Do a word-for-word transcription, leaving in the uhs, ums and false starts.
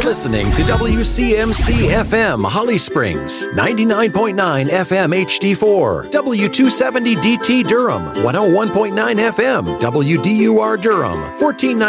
listening to W C M C F M Holly Springs, ninety-nine point nine F M H D four, W two seventy D T Durham, one oh one point nine F M W D U R Durham, fourteen ninety